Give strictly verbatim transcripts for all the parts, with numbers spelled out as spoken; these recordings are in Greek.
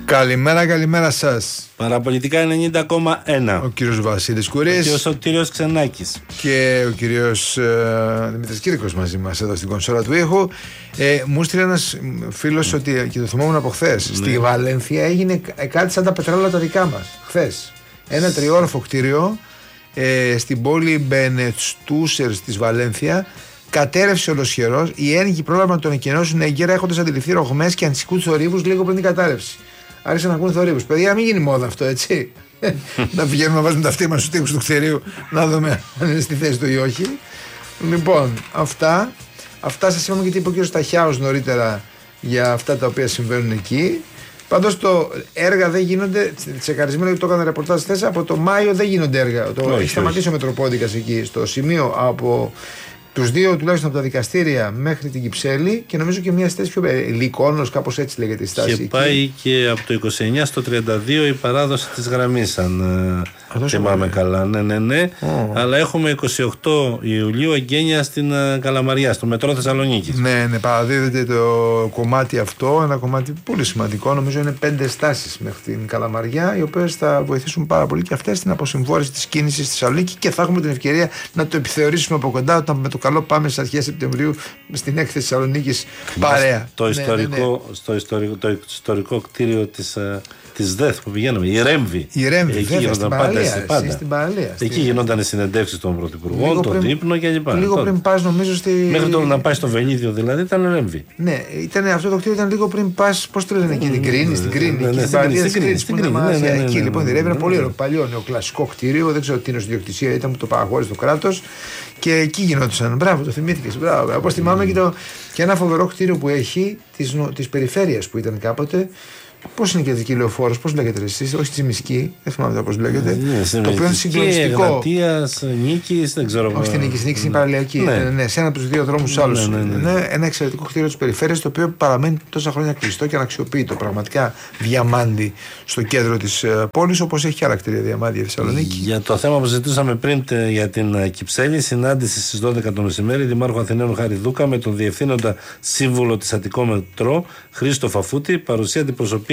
Καλημέρα, καλημέρα σας. Παραπολιτικά ενενήντα κόμμα ένα. Ο κύριος Βασίλης Κουρής. Ο κύριος Σωτήριος Ξενάκης. Και ο κύριος ε, Δημήτρης Κύρκος μαζί μας εδώ στην κονσόλα του ήχου. Ε, μου στείλε ένας φίλος ότι, και το θυμόμουν από χθες, ναι. Στη Βαλένθια έγινε κάτι σαν τα πετράλαια τα δικά μας. Χθες. Ένα τριόροφο κτίριο ε, στην πόλη Μπενετστούσερ της Βαλένθια. Κατέρευσε ολοσχερός. Οι ένοικοι πρόλαβαν να τον εκκαινώσουν έγκαιρα έχοντας αντιληφθεί ρογμές και ανησυχούς θορύβους λίγο πριν την κατάρρευση. Άρχισαν να ακούν θορύβους. Παιδιά, μην γίνει μόδα αυτό, έτσι. Να πηγαίνουμε να βάζουμε τα αυτοί μας στους τοίχους του κτηρίου να δούμε αν είναι στη θέση του ή όχι. Λοιπόν, αυτά. Αυτά σας είπαμε γιατί είπε ο κ. Σταχιάος νωρίτερα για αυτά τα οποία συμβαίνουν εκεί. Πάντως το έργα δεν γίνονται. Τσεκαρισμένα γιατί το έκανα ρεπορτάζ χθες. Από το Μάιο δεν γίνονται έργα. Το έχει σταματήσει ο Μετροπόντικας εκεί στο σημείο από τους δύο τουλάχιστον από τα δικαστήρια μέχρι την Κυψέλη και νομίζω και μια στάση πιο Λυκόνος, κάπως έτσι λέγεται η στάση. Και πάει εκεί. Και από το είκοσι εννιά στο τριάντα δύο η παράδοση της γραμμής, αν θυμάμαι καλά. Ναι, ναι, ναι. Oh. Αλλά έχουμε είκοσι οκτώ Ιουλίου εγγένεια στην uh, Καλαμαριά, στο μετρό Θεσσαλονίκης. Ναι, ναι, παραδίδεται το κομμάτι αυτό, ένα κομμάτι πολύ σημαντικό. Νομίζω είναι πέντε στάσεις μέχρι την Καλαμαριά, οι οποίες θα βοηθήσουν πάρα πολύ και αυτές στην αποσυμφόρηση της κίνησης στη Θεσσαλονίκη και θα έχουμε την ευκαιρία να το επιθεωρήσουμε από κοντά όταν με το καλό πάμε στις αρχές Σεπτεμβρίου στην έκθεση Θεσσαλονίκης παρέα. Το, ναι, ιστορικό, ναι, ναι. Στο ιστορικό, το ιστορικό κτίριο της, της ΔΕΘ που πηγαίναμε, η Ρέμβη. Η Ρέμβη, εκεί γινόταν πάντα. Στην παραλία. Εκεί γινόταν οι συνεντεύξεις των πρωθυπουργών, τον ύπνο κλπ. Λίγο τότε. Πριν πας, νομίζω. Στη... Μέχρι τώρα να πάει στο Βελίδιο δηλαδή ήταν Ρέμβη. Ναι, ήταν, αυτό το κτίριο ήταν λίγο πριν πας. Πώς το λένε εκεί, την Κρίνη, στην Κρίνη. Στην Κρίνη. Εκεί λοιπόν η Ρέμβη είναι πολύ παλιό νεοκλασικό κτίριο. Δεν ξέρω τι είναι στην ιδιοκτησία, ήταν που το παραχώρησε το κράτος. Και εκεί γινόντουσαν. Μπράβο, το θυμήθηκες. Μπράβο. Όπως θυμάμαι και, το, και ένα φοβερό κτίριο που έχει της περιφέρειας που ήταν κάποτε. Πώς είναι και δική λεωφόρος, πώς λέγεται εσείς, όχι Τσιμισκή, δεν θυμάμαι πώς λέγεται. Ναι, το οποίο είναι συγκλονιστικό. Εγνατίας, Νίκης, δεν ξέρω. Όχι στην Νίκης, Νίκης είναι παραλιακή. Ναι. Ναι, ναι, σε ένα από τους δύο δρόμους ναι, άλλους. Ναι, ναι, ναι. Είναι ένα εξαιρετικό κτίριο της περιφέρειας το οποίο παραμένει τόσα χρόνια κλειστό και αναξιοποιητό. Πραγματικά διαμάντι στο κέντρο της πόλης, όπως έχει και άλλα κτίρια διαμάντια Θεσσαλονίκη. Για το θέμα που ζητούσαμε πριν για την Κυψέλη, συνάντηση στις δώδεκα το μεσημέρι, Δημάρχου Αθηναίων Χαριδούκα με τον Διευθύνοντα Σύμβουλο της Αττικό Μετρό, Χρήστο Φαφούτη, παρουσία αντιπροσωπείας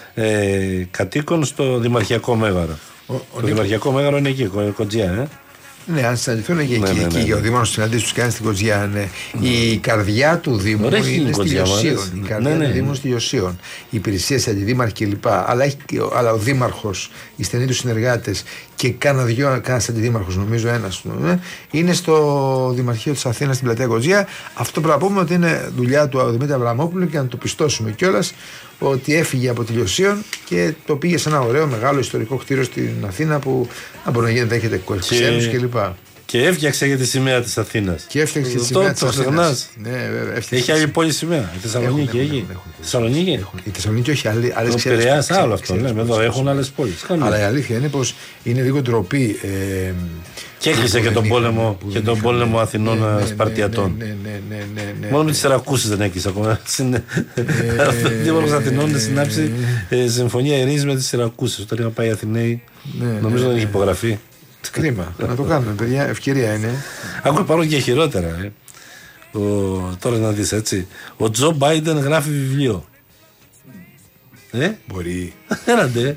Ε, κατοίκων στο Δημαρχιακό Μέγαρο. Ο, ο το Νίκο... Δημαρχιακό Μέγαρο είναι εκεί, Κοντζιά, ε. Ναι, αν συναντηθούν εκεί, ναι, εκεί, ναι, ναι, εκεί ναι. ο Δήμαρχος συναντήσεις τους κάνει στην Κοντζιά. Ναι. Ναι. Η καρδιά του Δήμου Ωραία, είναι στη Ιωσίων. Η καρδιά ναι, ναι. του Δήμου είναι στη Ιωσίων. Οι υπηρεσίες, αντιδήμαρχοι κλπ. Αλλά, αλλά ο Δήμαρχος, οι στενοί του συνεργάτες και κάνα δυο, κάνας αντιδήμαρχος, νομίζω ένας, ναι, είναι στο Δημαρχείο της Αθήνας στην πλατεία Κοντζιά. Αυτό πρέπει να πούμε ότι είναι δουλειά του Δημήτρη Αβραμόπουλου και να το πιστώσουμε κιόλας ότι έφυγε από τη Λιωσίων και το πήγε σε ένα ωραίο μεγάλο ιστορικό κτίριο στην Αθήνα που αν μπορεί να γίνει δέχεται ξένους κλπ. Και έφτιαξε για τη σημαία της Αθήνας. Και έφτιαξε τη σημαία της Αθήνας. Ναι, βέβαια. Έχει άλλη πόλη σημαία. Η Θεσσαλονίκη έχει. Θεσσαλονίκη. Η Θεσσαλονίκη όχι άλλες ξένες. Το Πειραιάς άλλο αυτό. Εδώ έχουν άλλες πόλεις. Αλλά η αλήθεια είναι πως είναι λίγο ντροπή. Και έκλεισε και τον πόλεμο, και τον πόλεμο Αθηνών ναι, ναι, Σπαρτιατών. Ναι, ναι, ναι, ναι, ναι. Μόνο με τις Σιρακούσες δεν έκλεισε ακόμα. Ο Δήμαρχος Αθηνών να συνάψει συμφωνία ειρήνης με τις Σιρακούσες. Όταν είχα πάει Αθηναίοι, νομίζω δεν έχει υπογραφεί. Κρίμα. Να το κάνουμε, παιδιά. Ευκαιρία είναι. Ακόμα υπάρχουν και χειρότερα. Ε. Ο, τώρα να δεις έτσι. Ο Τζο Μπάιντεν γράφει βιβλίο. Ε? Μπορεί. Έναντε.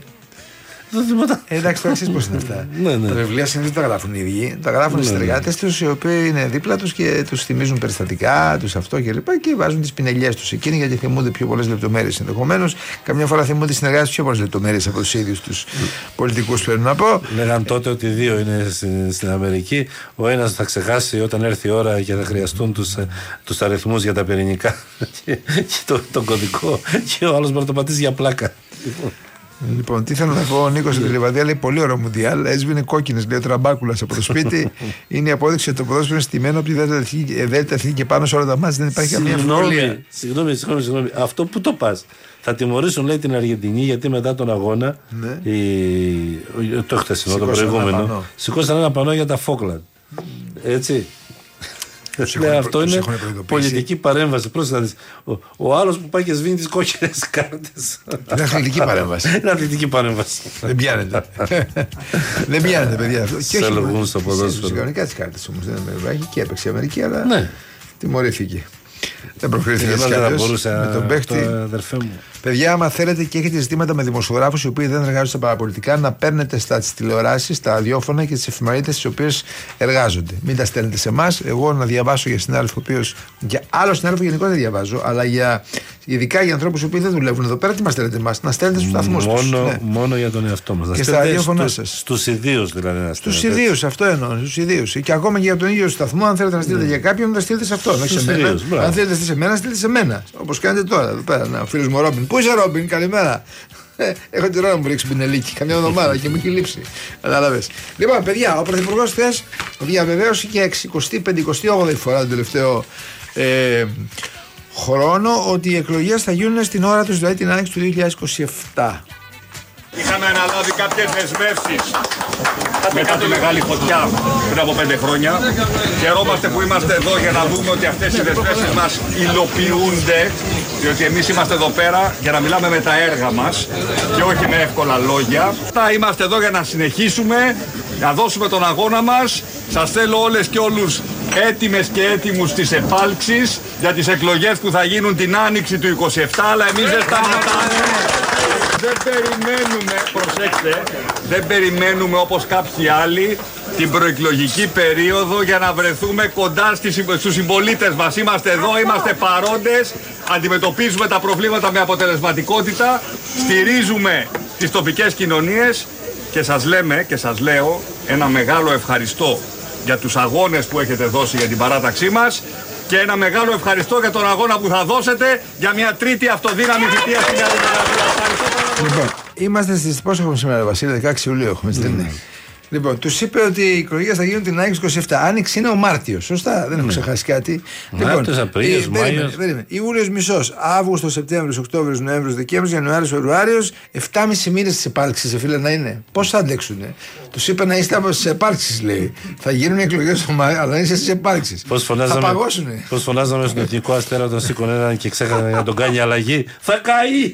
Ε, εντάξει, τώρα ξέρεις πώς είναι αυτά. ναι, ναι. Τα βιβλία συνήθως τα γράφουν οι ίδιοι. Τα γράφουν οι ναι, συνεργάτες ναι. τους, οι οποίοι είναι δίπλα τους και τους θυμίζουν περιστατικά, τους αυτό κλπ. Και, και βάζουν τις πινελιές τους εκείνοι γιατί θυμούνται πιο πολλές λεπτομέρειες ενδεχομένως. Καμιά φορά θυμούνται οι συνεργάτες πιο πολλές λεπτομέρειες από τους ίδιους τους πολιτικούς, πρέπει να πω. Λέγαν τότε ότι δύο είναι στην, στην Αμερική. Ο ένας θα ξεχάσει όταν έρθει η ώρα και θα χρειαστούν τους, τους αριθμούς για τα πυρηνικά και, και το, τον κωδικό. Και ο άλλος μπορεί να το πατήσει για πλάκα. Λοιπόν, τι θέλω να πω, ο Νίκος στην Λιβαδία λέει πολύ ωραίο μουντιάλ. Έσβηνε κόκκινες, λέει ο Τραμπάκουλας από το σπίτι. Είναι η απόδειξη ότι το ποδόσφαιρο είναι στημένο από τη Δέλτα Εθνική και πάνω σε όλα τα μάτια δεν υπάρχει καμία αμφιβολία. Συγγνώμη, συγγνώμη, συγγνώμη. Αυτό που το πας. Θα τιμωρήσουν, λέει, την Αργεντινή γιατί μετά τον αγώνα. Ναι. Η... Το χτεσινό, το προηγούμενο. Σηκώσαν ένα πανό για τα Φόκλαντ. Έτσι. Ναι, αυτό είναι πολιτική παρέμβαση. Πρόσεχε, ο, ο άλλος που πάει και σβήνει τις κόκκινες κάρτες. Είναι αθλητική παρέμβαση. Είναι αθλητική παρέμβαση. Δεν πιάνεται. Δεν πιάνεται, παιδιά. Σε λογούν στο ποδόσφαιρο. Κανονικά τις κάρτες όμως. Δεν έχει και έπαιξε η Αμερική, αλλά τιμωρήθηκε. Δεν προκρίθηκε με τον παίχτη. Παιδιά, άμα θέλετε και έχετε ζητήματα με δημοσιογράφους οι οποίοι δεν εργάζονται παραπολιτικά, να παίρνετε στα τηλεοράσεις, στα ραδιόφωνα και τις εφημερίδες στις οποίες εργάζονται. Μην τα στέλνετε σε εμάς. Εγώ να διαβάσω για συνάδελφο, ο οποίος. Για άλλο συνάδελφο γενικώ δεν διαβάζω, αλλά για, ειδικά για ανθρώπους οι οποίοι δεν δουλεύουν εδώ πέρα, τι μας στέλνετε εμάς? Να στέλνετε στους σταθμούς τους. Ναι. Μόνο για τον εαυτό μας. Και στα ραδιόφωνά σας. Στους ιδίους δηλαδή. Στους ιδίους, αυτό εννοώ. Στους ιδίους. Και ακόμα και για τον ίδιο σταθμό, αν θέλετε να στείλετε mm. για κάποιον, να στείλετε σε αυτόν. Όχι σε μένα. Αν θέλετε σε μένα, στείλετε σε μένα. Όπως κάνετε τώρα εδώ πέρα. Ο φίλος μου Ρόμπιν. Πού είσαι, Ρόμπιν, καλημέρα. Έχω την ώρα να μου ρίξει πινελίκι καμιά εβδομάδα και μου έχει λείψει. Κατάλαβες. Λοιπόν, παιδιά, ο Πρωθυπουργός χθες διαβεβαίωσε και εξηκοστή πενηκοστή όγδοη φορά τον τελευταίο ε, χρόνο ότι οι εκλογές θα γίνουν στην ώρα τους, δηλαδή την άνοιξη του δύο χιλιάδες είκοσι επτά. Είχαμε αναλάβει κάποιες δεσμεύσεις μετά τη μεγάλη φωτιά πριν από πέντε χρόνια. Χαιρόμαστε που είμαστε εδώ για να δούμε ότι αυτές οι δεσμεύσεις μας υλοποιούνται, διότι εμείς είμαστε εδώ πέρα για να μιλάμε με τα έργα μας και όχι με εύκολα λόγια. Θα είμαστε εδώ για να συνεχίσουμε, να δώσουμε τον αγώνα μας. Σας θέλω όλες και όλους έτοιμες και έτοιμους στις επάλξεις για τις εκλογές που θα γίνουν την άνοιξη του είκοσι επτά, αλλά εμείς δεν σταματάμε. Δεν περιμένουμε, προσέξτε, δεν περιμένουμε όπως κάποιοι άλλοι την προεκλογική περίοδο για να βρεθούμε κοντά στις, στους συμπολίτες μας. Είμαστε εδώ, είμαστε παρόντες, αντιμετωπίζουμε τα προβλήματα με αποτελεσματικότητα, στηρίζουμε τις τοπικές κοινωνίες και σας λέμε και σας λέω ένα μεγάλο ευχαριστώ για τους αγώνες που έχετε δώσει για την παράταξή μας και ένα μεγάλο ευχαριστώ για τον αγώνα που θα δώσετε για μια τρίτη αυτοδύναμη θητεία στην Νέα Δημοκρατία. Λοιπόν, είμαστε στις πόσο έχουμε σήμερα, Βασίλη, δεκαέξι Ιουλίου έχουμε, έτσι δεν είναι? Λοιπόν, τους είπε ότι οι εκλογές θα γίνουν την άνοιξη είκοσι επτά. Άνοιξη είναι ο Μάρτιος, σωστά, δεν έχω ξεχάσει κάτι. Μάρτιος, Απρίλιος, Μάιος. Ιούλιος μισός, Αύγουστος, Σεπτέμβριος, Οκτώβριος, Νοέμβριος, Δεκέμβριος, Ιανουάριος, Φεβρουάριος, επτάμισι μήνες της επάλξης, φίλε, να είναι. Πώς θα αντέξουνε? Τους είπε να είστε από τις επάλξεις, λέει. Θα γίνουν οι εκλογές στο Μάιο, αλλά να είστε στις επάλξεις. Θα παγώσουνε. Πώς φωνάζαμε στον Εθνικό Αστέρα όταν σήκωνε έναν και ξέχανε να τον κάνει αλλαγή? Θα καεί!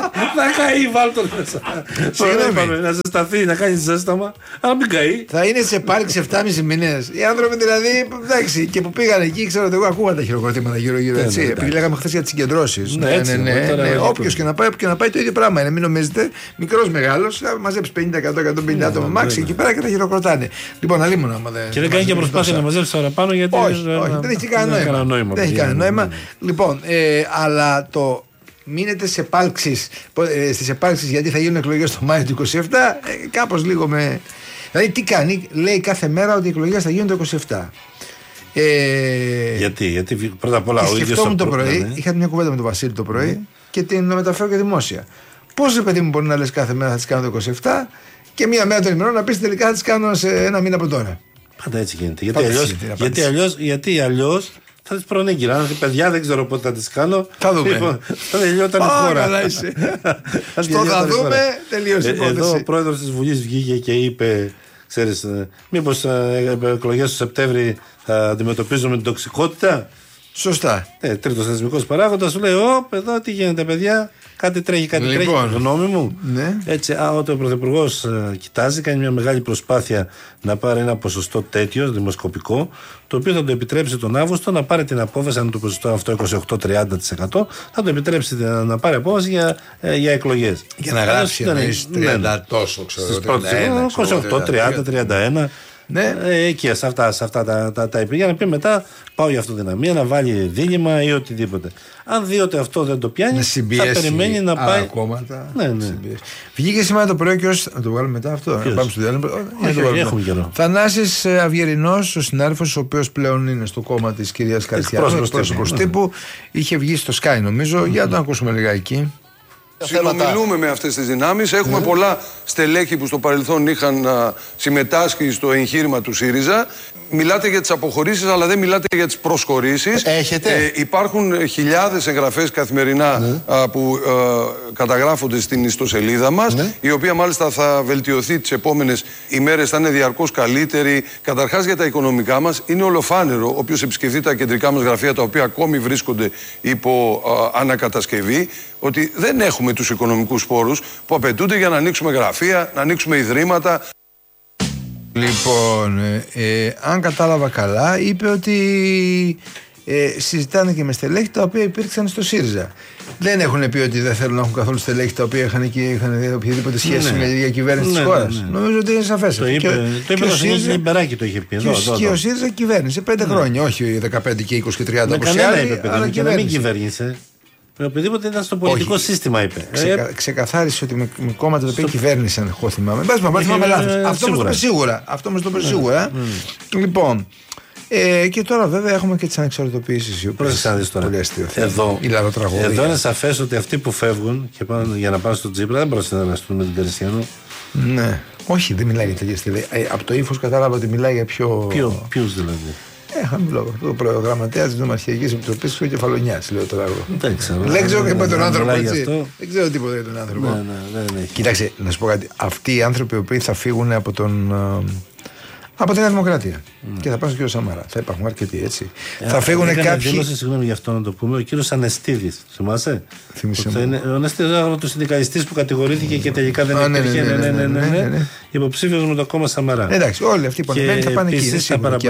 Θα καεί, βάλτον μέσα. Συγγνώμη. Να ζεσταθεί, να κάνει ζέσταμα. Μην καεί. Θα είναι σε επάλξη επτάμισι μήνες. Οι άνθρωποι δηλαδή, εντάξει, και που πήγαν εκεί, ξέρω εγώ, ακούγαν τα χειροκροτήματα γύρω-γύρω. Έτσι. Επειδή λέγαμε χθες για τις συγκεντρώσεις. Ναι, ναι, ναι. ναι, ναι, ναι. Όποιος και να πάει, και να πάει το ίδιο πράγμα είναι. Μην νομίζετε, μικρός μεγάλος, θα μαζέψει πενήντα εκατό εκατόν πενήντα άτομα μάξι εκεί πέρα και τα χειροκροτάνε. Λοιπόν, αλλήμον άμα δεν. Και δεν κάνει και προσπάθεια να μαζέψει παραπάνω γιατί. Όχι, δεν έχει κανένα νόημα. Δεν έχει κανένα νόημα. Λοιπόν, αλλά το. Μείνετε σε επάλξεις, στις επάλξεις γιατί θα γίνουν εκλογές το Μάιο του είκοσι επτά, κάπως λίγο με. Δηλαδή τι κάνει, λέει κάθε μέρα ότι οι εκλογές θα γίνουν το είκοσι επτά. Ε, γιατί, γιατί πρώτα απ' όλα ο ίδιος. Σκεφτόμουν το πρωί, ναι. Είχα μια κουβέντα με τον Βασίλη το πρωί mm. και την μεταφέρω και δημόσια. Πώς ρε παιδί μου μπορεί να λες κάθε μέρα θα τις κάνω το είκοσι επτά και μια μέρα των ημερών να πεις τελικά θα τις κάνω σε ένα μήνα από τώρα? Πάντα έτσι γίνεται. Γιατί αλλιώς, γιατί αλλιώς, γιατί αλλιώς θα τις προνέγγυρα. Αν παιδιά δεν ξέρω πότε θα τις κάνω. Θα δούμε. Λοιπόν, θα τελειώταν η χώρα. Καλά είσαι. Στο θα δούμε, τελείωσε η υπόθεση. Εδώ ο πρόεδρος της Βουλής βγήκε και είπε, ξέρεις, μήπως εκλογές του Σεπτέμβρη θα αντιμετωπίζουμε την τοξικότητα. Σωστά. Ε, τρίτος θεσμικός παράγοντας σου λέει: Ωπ, εδώ τι γίνεται, παιδιά. Κάτι τρέχει, κάτι λοιπόν, τρέχει. Γνώμη μου. Ναι. Έτσι, α, όταν ο Πρωθυπουργός ε, κοιτάζει, κάνει μια μεγάλη προσπάθεια να πάρει ένα ποσοστό τέτοιο, δημοσκοπικό, το οποίο θα το επιτρέψει τον Αύγουστο να πάρει την απόφαση, αν το ποσοστό αυτό είκοσι οκτώ με τριάντα τοις εκατό, θα το επιτρέψει να, να πάρει απόφαση για, ε, για εκλογές. Για να γράψει εννοείς τριάντα τόσο, ξέρω εγώ. είκοσι οκτώ, τριάντα, τριάντα ένα. Ναι. Ε, εκεί σε αυτά, σε αυτά τα, τα, τα είπε. Για να πει μετά πάω για αυτοδυναμία, να βάλει δίλημα ή οτιδήποτε. Αν δει ότι αυτό δεν το πιάνει, θα περιμένει να πάει. Κόμματα. Ναι, ναι. Βγήκε σήμερα το πρωί και ως. Να το βγάλουμε μετά αυτό. Να πάμε στο διάλειμμα. Έχουμε καιρό. Θανάσης Αυγερινός, ο συνάδελφος, ο οποίος πλέον είναι στο κόμμα της κυρίας Καριστιανού, πρόσωπος τύπου, είχε βγει στο Sky νομίζω. Για να το ακούσουμε λιγάκι. Συνομιλούμε με αυτές τις δυνάμεις. Έχουμε ναι. πολλά στελέχη που στο παρελθόν είχαν α, συμμετάσχει στο εγχείρημα του ΣΥΡΙΖΑ. Μιλάτε για τις αποχωρήσεις, αλλά δεν μιλάτε για τις προσχωρήσεις. Έχετε. Ε, υπάρχουν χιλιάδες εγγραφές καθημερινά ναι. α, που α, καταγράφονται στην ιστοσελίδα μας, ναι. η οποία μάλιστα θα βελτιωθεί τις επόμενες ημέρες, θα είναι διαρκώς καλύτερη. Καταρχάς για τα οικονομικά μας είναι ολοφάνερο, όποιος επισκεφτεί τα κεντρικά μας γραφεία, τα οποία ακόμη βρίσκονται υπό α, ανακατασκευή, ότι δεν έχουμε τους οικονομικούς πόρους που απαιτούνται για να ανοίξουμε γραφεία, να ανοίξουμε ιδρύματα. Λοιπόν, ε, ε, αν κατάλαβα καλά, είπε ότι ε, συζητάνε και με στελέχη τα οποία υπήρξαν στο ΣΥΡΙΖΑ. Δεν έχουν πει ότι δεν θέλουν να έχουν καθόλου στελέχη τα οποία είχαν, και, είχαν οποιαδήποτε σχέση ναι. με τη διακυβέρνηση ναι, της χώρας. Ναι, ναι. Νομίζω ότι είναι σαφές. Το είπε, και, το είπε ο ΣΥΡΙΖΑ Λιμπεράκη, το είχε πει. Εδώ, και, εδώ, και ο ΣΥΡΙΖΑ κυβέρνησε πέντε ναι. χρόνια, όχι δεκαπέντε και είκοσι και τριάντα όπως οι άλλοι, αλλά και να μην κυβέρνησε. Οποιοδήποτε ήταν στο πολιτικό όχι. σύστημα, είπε. Ξεκα, ξεκαθάρισε ότι με, με κόμματα τα οποία στο... κυβέρνησαν, εγώ θυμάμαι. Μπας μα, θυμάμαι λάθος. Αυτό μας το πει σίγουρα. Αυτό μας το πει σίγουρα. Λοιπόν. Ε, και τώρα βέβαια έχουμε και τις ανεξαρτητοποιήσεις οι οποίες είναι πολύ αστείο. Εδώ, εδώ είναι σαφές ότι αυτοί που φεύγουν και πάνε, για να πάνε στο Τσίπρα δεν πρόκειται να συνεργαστούν με τον Τερεσιανό. Ναι, όχι, δεν μιλάει για τέτοια στήλη. Ε, από το ύφος κατάλαβα ότι μιλάει για πιο. Ποιους δηλαδή. Ε, χαμηλό. Το προγραμματέα τη Νομαρχιακή Επιτροπή και ο Κεφαλονιά, λέω τώρα εγώ. Δεν ξέρω. Δεν ξέρω και με τον άνθρωπο έτσι. Δεν ξέρω τίποτα για τον άνθρωπο. Ναι, ναι, δεν έχει. Κοίταξε, να σου πω κάτι. Αυτοί οι άνθρωποι οι οποίοι θα φύγουν από τον. Από τη Νέα Δημοκρατία. Mm. Και θα πάνε στον κύριο Σαμαρά. Θα υπάρχουν αρκετοί έτσι. Ε, θα φύγουν κάποιοι. Δήλωσε, συγγνώμη γι' αυτό να το πούμε, ο κύριο Ανεστίδη. Θυμάσαι. Θυμάσαι. Ο Ανεστίδη ήταν από του συνδικαλιστέ που κατηγορήθηκε και τελικά δεν υπήρχε. Ναι, ναι, ναι, ναι, ναι. Υποψήφιο με το κόμμα Σαμαρά. Εντάξει, όλοι αυτοί που ανεβαίνουν θα πάνε εκεί.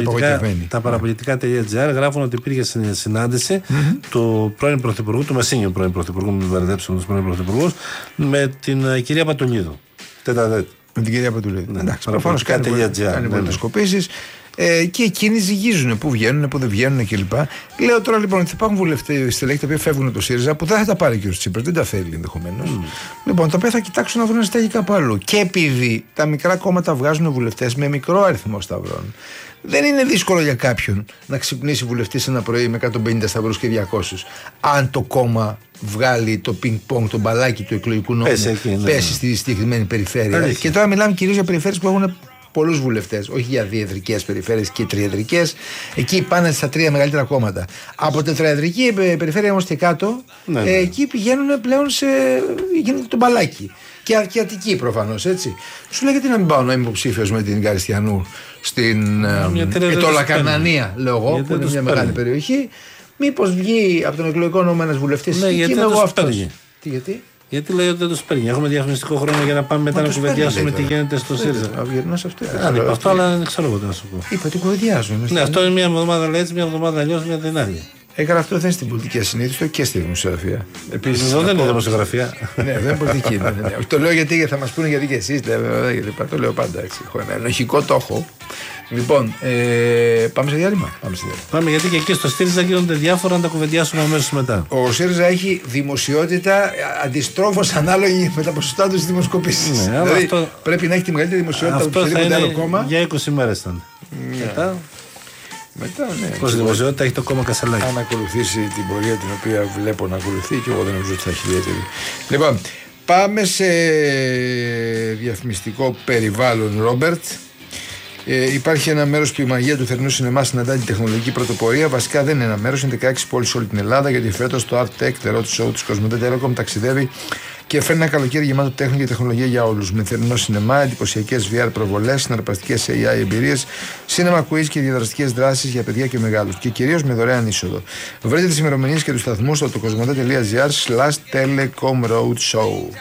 Τα παραπολιτικά.gr γράφουν ότι υπήρχε συνάντηση του πρώην Πρωθυπουργού, του Μεσίνιου πρώην Πρωθυπουργού, μην μπερδέψουμε του πρώην Πρωθυπουργού, με την κυρία Πατουλίδου. Τεταδέτ. Με την κυρία Πατουλίδου. Ναι, εντάξει, προφανώς κάνει πολιτοσκοπήσεις ε, και εκείνοι ζυγίζουν πού βγαίνουν, πού δεν βγαίνουν κλπ. Λέω τώρα λοιπόν ότι θα υπάρχουν βουλευτές στελέχη τα οποία φεύγουν το ΣΥΡΙΖΑ που δεν θα τα πάρει και ο Τσίπρας, δεν τα θέλει ενδεχομένως. Mm. Λοιπόν, τα οποία θα κοιτάξουν να βρουν στέλεχη κάπου αλλού. Και επειδή τα μικρά κόμματα βγάζουν βουλευτές με μικρό αριθμό σταυρών, δεν είναι δύσκολο για κάποιον να ξυπνήσει βουλευτής ένα πρωί με εκατόν πενήντα σταυρούς και διακόσιους. Αν το κόμμα βγάλει το πινκ-πονγκ, το μπαλάκι του εκλογικού νόμου, πέσει, εκεί, ναι, πέσει στη συγκεκριμένη περιφέρεια. Αλήθεια. Και τώρα μιλάμε κυρίως για περιφέρειες που έχουν πολλούς βουλευτές, όχι για διεδρικές περιφέρειες και τριεδρικές. Εκεί πάνε στα τρία μεγαλύτερα κόμματα. Από τετραεδρική περιφέρεια όμως και κάτω, ναι, ναι. Ε, εκεί πηγαίνουν πλέον σε. Γίνεται το μπαλάκι. Και, και Αττική προφανώς, έτσι. Σου λέει γιατί να μην πάω να είμαι υποψήφιος με την Καριστιανού στην Ετωλακαρνανία, λέω εγώ, που είναι μια μεγάλη περιοχή. Μήπως βγει από τον εκλογικό νόμο ένας βουλευτής ναι, και είμαι εγώ αυτός. Τι, γιατί? Γιατί λέει ότι δεν τους παίρνει. Έχουμε διαφημιστικό χρόνο για να πάμε μετά να κουβεντιάσουμε τι γίνεται στο ΣΥΡΙΖΑ. Αυτό. Αυτό, αλλά δεν ξέρω εγώ τι να σου πω. Είπα ότι κουβεντιάζουμε. Ναι, αυτό είναι μια εβδομάδα λέει έτσι, μια εβδομάδα αλλιώς, μια την άλλη. Έκανα αυτό δεν στην πολιτική ασυνείδητο και στη δημοσιογραφία. Επίσης εδώ δεν είναι δημοσιογραφία. Ναι, δεν είναι πολιτική. Το λέω γιατί θα μας πούνε γιατί και εσείς. Το λέω πάντα έτσι. Έχω ένα ενοχικό το έχω. Λοιπόν, ε, πάμε σε διάλειμμα. Πάμε, σε διάλειμμα. Πάμε γιατί και εκεί στο ΣΥΡΙΖΑ γίνονται διάφορα να τα κουβεντιάσουμε αμέσως μετά. Ο ΣΥΡΙΖΑ έχει δημοσιότητα αντιστρόφως ανάλογη με τα ποσοστά του στις δημοσκοπήσεις. Ναι, δηλαδή αυτό, πρέπει να έχει τη μεγαλύτερη δημοσιότητα από οποιοδήποτε άλλο κόμμα. Για είκοσι μέρες ήταν. Ναι. Μετά. Μετά, ναι. Πόση δημοσιότητα έχει το κόμμα Κασελάκη. Αν ακολουθήσει την πορεία την οποία βλέπω να ακολουθεί και εγώ δεν νομίζω ότι θα έχει ιδιαίτερη. Λοιπόν, πάμε σε διαφημιστικό περιβάλλον, Ρόμπερτ. Ε, υπάρχει ένα μέρος που η μαγεία του θερινού σινεμά συναντά την τεχνολογική πρωτοπορία. Βασικά δεν είναι ένα μέρος, είναι δεκαέξι πόλεις σε όλη την Ελλάδα. Γιατί φέτος το Art Tech, The Road Show της Κοσμοτέ Telecom ταξιδεύει και φέρνει ένα καλοκαίρι γεμάτο τέχνη και τεχνολογία για όλους. Με θερινό σινεμά, εντυπωσιακές βι αρ προβολές, συναρπαστικές έι άι εμπειρίες, cinema quiz και διαδραστικές δράσεις για παιδιά και μεγάλους. Και κυρίως με δωρεάν είσοδο. Βρείτε τις ημερομηνίες και τους σταθμούς στο κοσμοτέ τελεία τζι άρ slash telecom road show.